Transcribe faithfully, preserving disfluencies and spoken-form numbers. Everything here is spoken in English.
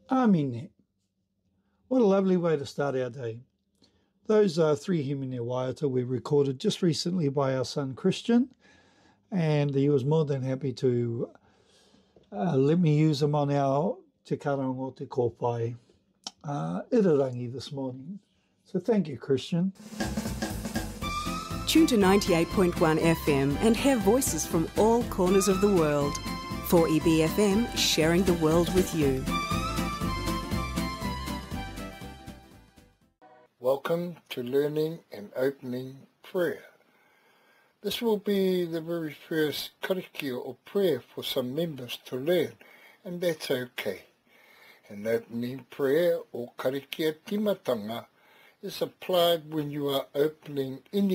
Amine. What a lovely way to start our day. Those are three himine waiata we recorded just recently by our son Christian, and he was more than happy to uh, let me use them on our Te Karango Te Kōwhai uh, irarangi this morning. So thank you, Christian. Tune to ninety-eight point one F M and hear voices from all corners of the world. four E B F M, sharing the world with you. Welcome to Learning and Opening Prayer. This will be the very first karakia or prayer for some members to learn, and that's okay. An opening prayer or karakia timatanga is applied when you are opening any